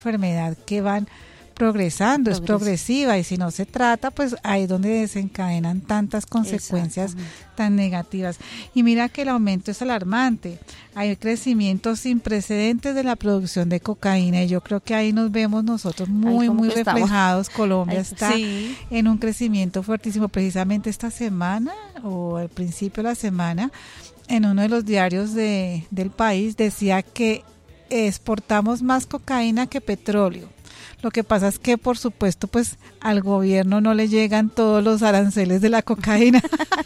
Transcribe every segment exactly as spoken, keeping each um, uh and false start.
enfermedad que van progresando, es progresiva, y si no se trata, pues ahí es donde desencadenan tantas consecuencias tan negativas. Y mira que el aumento es alarmante, hay crecimientos sin precedentes de la producción de cocaína, y yo creo que ahí nos vemos nosotros muy, muy reflejados. Estamos. Colombia Ay, está sí. en un crecimiento fuertísimo. Precisamente esta semana, o al principio de la semana, en uno de los diarios de, del país decía que exportamos más cocaína que petróleo. Lo que pasa es que, por supuesto, pues al gobierno no le llegan todos los aranceles de la cocaína,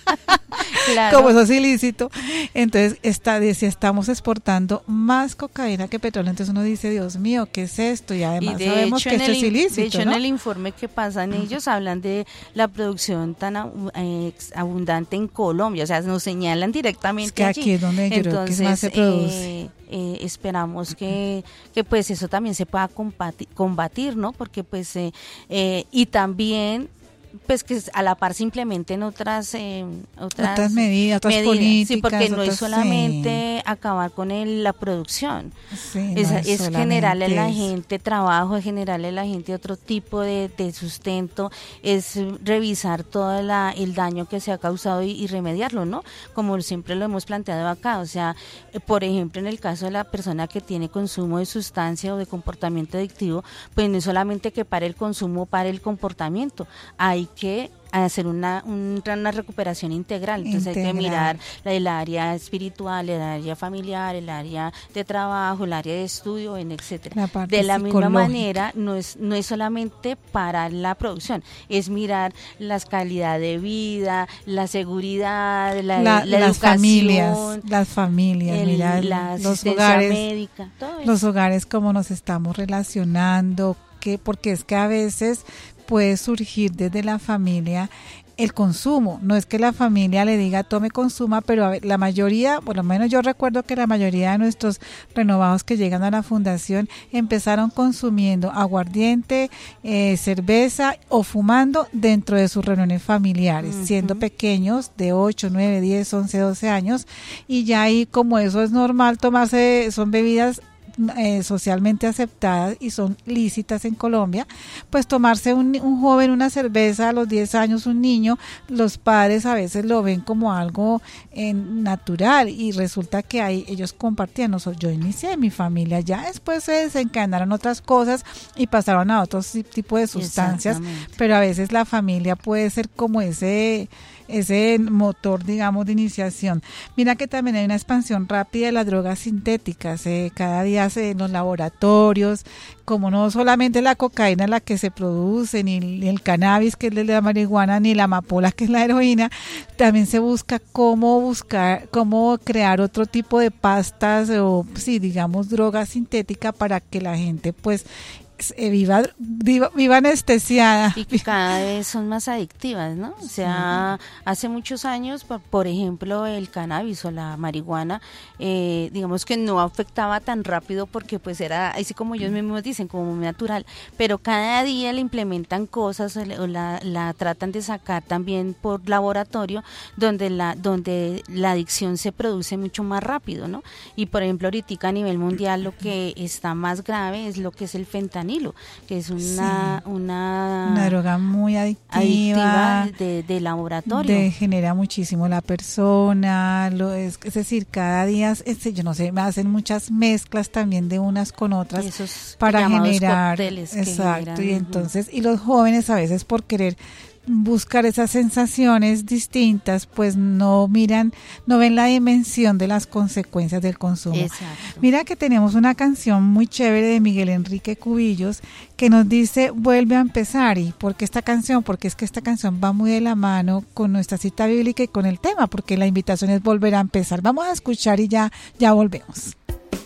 claro. como eso es ilícito. Entonces, está, si estamos exportando más cocaína que petróleo, entonces uno dice, Dios mío, ¿qué es esto? Y además y sabemos que esto el, es ilícito. De hecho, ¿no? en el informe que pasan ellos hablan de la producción tan eh, abundante en Colombia, o sea, nos señalan directamente es que allí. Aquí es donde yo creo que más se produce. Eh, Eh, esperamos que, que pues eso también se pueda combatir, combatir ¿no? Porque pues eh, eh, y también pues que a la par se implementen otras eh, otras, otras medidas, otras medidas, políticas, sí, porque no otras, es solamente sí. acabar con el, la producción, sí, es, no es, es generarle a la eso. gente trabajo, es generarle a la gente otro tipo de, de sustento, es revisar todo la, el daño que se ha causado y, y remediarlo, ¿no? Como siempre lo hemos planteado acá, o sea, por ejemplo, en el caso de la persona que tiene consumo de sustancia o de comportamiento adictivo, pues no es solamente que pare el consumo, pare el comportamiento, hay que hacer una, una recuperación integral, entonces integral. Hay que mirar la, el área espiritual, el área familiar, el área de trabajo, el área de estudio, etcétera. La de la misma manera, no es, no es solamente para la producción, es mirar la calidad de vida, la seguridad, la, la, la las educación, familias, las familias, el, mirar la los hogares, médica, todo los eso. hogares, cómo nos estamos relacionando, que, porque es que a veces puede surgir desde la familia el consumo, no es que la familia le diga tome, consuma, pero a ver, la mayoría, por lo menos yo recuerdo que la mayoría de nuestros renovados que llegan a la fundación empezaron consumiendo aguardiente, eh, cerveza o fumando dentro de sus reuniones familiares, uh-huh. siendo pequeños de ocho, nueve, diez, once, doce años, y ya ahí como eso es normal tomarse, son bebidas Eh, socialmente aceptadas y son lícitas en Colombia, pues tomarse un, un joven una cerveza a los diez años, un niño, los padres a veces lo ven como algo eh, natural, y resulta que ahí ellos compartían, no, yo inicié en mi familia, ya después se desencadenaron otras cosas y pasaron a otros tipos de sustancias, pero a veces la familia puede ser como ese ese motor, digamos, de iniciación. Mira que también hay una expansión rápida de las drogas sintéticas, eh, cada día se, en los laboratorios, como no solamente la cocaína la que se produce, ni el, ni el cannabis que es de la marihuana, ni la amapola que es la heroína, también se busca cómo buscar, cómo crear otro tipo de pastas o, sí, digamos, droga sintética para que la gente, pues, Viva, viva, viva anestesiada. Y que cada vez son más adictivas, ¿no? O sea, sí. hace muchos años, por, por ejemplo, el cannabis o la marihuana, eh, digamos que no afectaba tan rápido porque pues era, así como ellos mismos dicen, como muy natural, pero cada día le implementan cosas o la, la tratan de sacar también por laboratorio, donde la, donde la adicción se produce mucho más rápido, ¿no? Y por ejemplo, ahorita a nivel mundial lo que está más grave es lo que es el fentanilo, que es una sí. una, una droga muy adictiva, adictiva de, de laboratorio, degenera muchísimo la persona, lo es, es decir, cada día, es, yo no sé, hacen muchas mezclas también de unas con otras esos para generar, exacto, generan, y entonces, y los jóvenes a veces por querer buscar esas sensaciones distintas, pues no miran, no ven la dimensión de las consecuencias del consumo. Exacto. Mira que tenemos una canción muy chévere de Miguel Enrique Cubillos que nos dice vuelve a empezar. ¿Y por qué esta canción? Porque es que esta canción va muy de la mano con nuestra cita bíblica y con el tema, porque la invitación es volver a empezar. Vamos a escuchar y ya, ya volvemos.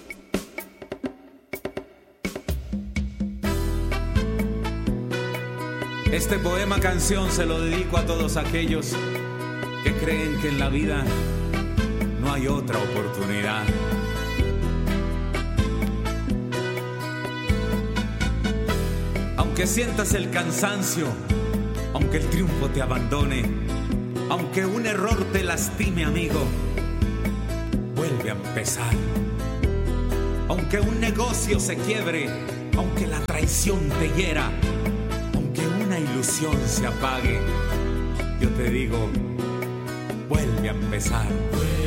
Este poema canción se lo dedico a todos aquellos que creen que en la vida no hay otra oportunidad. Aunque sientas el cansancio, aunque el triunfo te abandone, aunque un error te lastime, amigo, vuelve a empezar. Aunque un negocio se quiebre, aunque la traición te hiera, aunque una ilusión se apague, yo te digo, vuelve a empezar.